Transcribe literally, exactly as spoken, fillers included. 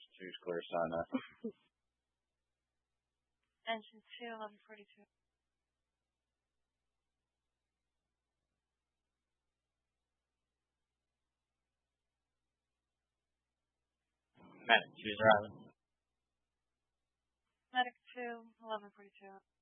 choose clear sign that. Engine two, eleven forty-two. Medic, choose Riley. Medic two, eleven forty-two.